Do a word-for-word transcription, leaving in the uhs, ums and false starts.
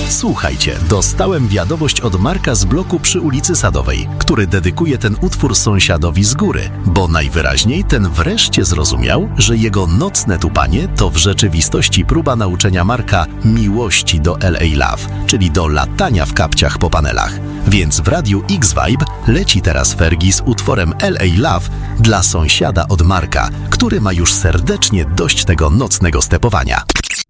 Słuchajcie, dostałem wiadomość od Marka z bloku przy ulicy Sadowej, który dedykuje ten utwór sąsiadowi z góry, bo najwyraźniej ten wreszcie zrozumiał, że jego nocne tupanie to w rzeczywistości próba nauczenia Marka miłości do L A Love, czyli do latania w kapciach po panelach. Więc w Radiu X-Vibe leci teraz Fergie z utworem L A Love dla sąsiada od Marka, który ma już serdecznie dość tego nocnego stepowania.